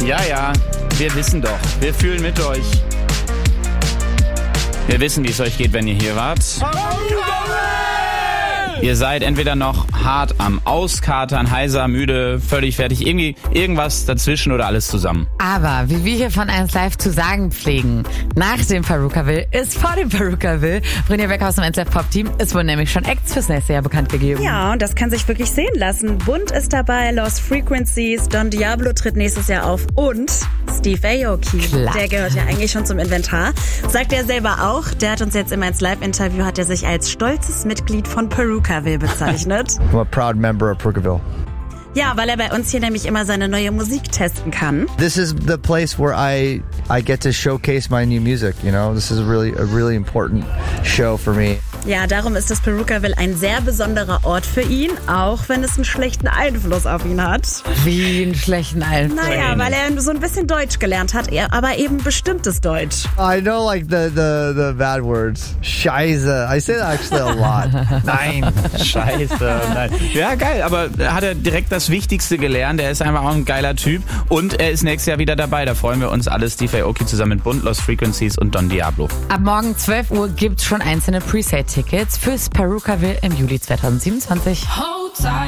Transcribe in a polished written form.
Ja, wir wissen doch. Wir fühlen mit euch. Wir wissen, wie es euch geht, wenn ihr hier wart. Ihr seid entweder noch hart am Auskatern, heiser, müde, völlig fertig, irgendwie irgendwas dazwischen oder alles zusammen. Aber wie wir hier von 1 Live zu sagen pflegen, nach dem Perukaville ist vor dem Perukaville. Brynja Beck aus dem 1 Live Pop Team. Es wurden nämlich schon Acts fürs nächste Jahr bekannt gegeben. Ja, und das kann sich wirklich sehen lassen. Bunt ist dabei, Lost Frequencies, Don Diablo tritt nächstes Jahr auf und Steve Aoki. Klar. Der gehört ja eigentlich schon zum Inventar. Sagt er selber auch. Der hat uns jetzt im 1 Live Interview, hat er sich als stolzes Mitglied von Perukaville bezeichnet. I'm a proud member of Perukaville. Ja, weil er bei uns hier nämlich immer seine neue Musik testen kann. This is the place where I get to showcase my new music, you know? This is a really important show for me. Ja, darum ist das Perukaville ein sehr besonderer Ort für ihn, auch wenn es einen schlechten Einfluss auf ihn hat. Wie einen schlechten Einfluss. Naja, weil er so ein bisschen Deutsch gelernt hat, aber eben bestimmtes Deutsch. I know like the bad words. Scheiße. I say that actually a lot. Nein. Scheiße. Nein. Ja, geil, aber hat er direkt das Wichtigste gelernt. Er ist einfach auch ein geiler Typ und er ist nächstes Jahr wieder dabei. Da freuen wir uns alle. Steve Aoki zusammen mit Bunt, Lost Frequencies und Don Diablo. Ab morgen 12 Uhr gibt's schon einzelne Presale-Tickets fürs Perukaville im Juli 2027.